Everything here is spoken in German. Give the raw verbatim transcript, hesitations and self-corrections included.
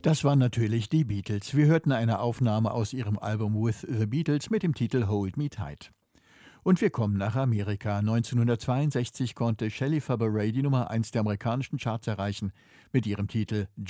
Das waren natürlich die Beatles. Wir hörten eine Aufnahme aus ihrem Album With the Beatles mit dem Titel Hold Me Tight. Und wir kommen nach Amerika. neunzehnhundertzweiundsechzig konnte Shelley Fabares die Nummer eins der amerikanischen Charts erreichen mit ihrem Titel